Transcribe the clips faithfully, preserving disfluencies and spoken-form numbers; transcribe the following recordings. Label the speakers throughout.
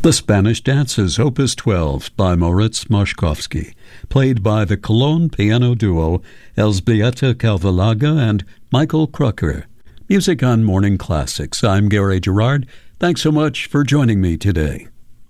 Speaker 1: The Spanish Dances, Opus twelve, by Moritz Moszkowski, played by the Cologne piano duo Elzbieta Calvalaga and Michael Krucker. Music on Morning Classics. I'm Gary Gerard. Thanks so much for joining me today.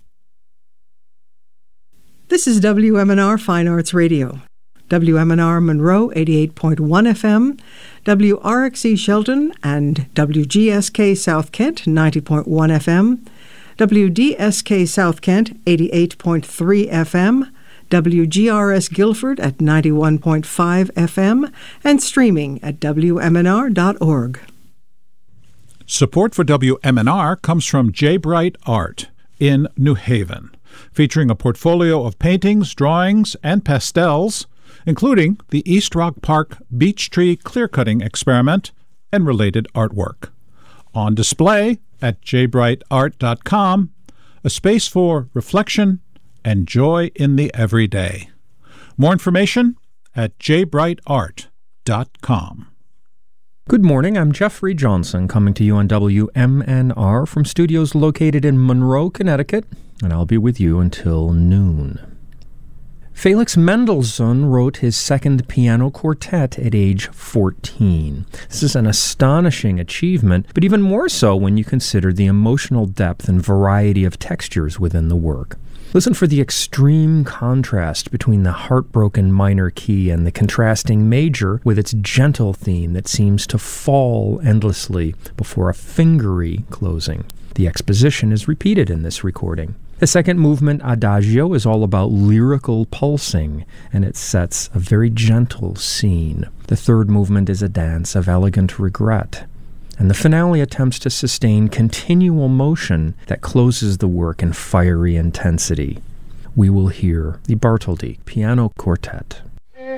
Speaker 2: This is W M N R Fine Arts Radio. W M N R Monroe, eighty-eight point one F M, W R X E Shelton, and W G S K South Kent, ninety point one F M, W D S K South Kent, eighty-eight point three F M, W G R S Guilford at ninety-one point five F M, and streaming at W M N R dot org.
Speaker 3: Support for W M N R comes from J. Bright Art in New Haven, featuring a portfolio of paintings, drawings, and pastels, including the East Rock Park Beech Tree Clear-Cutting Experiment and related artwork. On display at j bright art dot com, a space for reflection and joy in the everyday. More information at j bright art dot com.
Speaker 4: Good morning, I'm Jeffrey Johnson, coming to you on W M N R from studios located in Monroe, Connecticut, and I'll be with you until noon. Felix Mendelssohn wrote his second piano quartet at age fourteen. This is an astonishing achievement, but even more so when you consider the emotional depth and variety of textures within the work. Listen for the extreme contrast between the heartbroken minor key and the contrasting major with its gentle theme that seems to fall endlessly before a fingery closing. The exposition is repeated in this recording. The second movement, Adagio, is all about lyrical pulsing, and it sets a very gentle scene. The third movement is a dance of elegant regret. And the finale attempts to sustain continual motion that closes the work in fiery intensity. We will hear the Bartholdy Piano Quartet.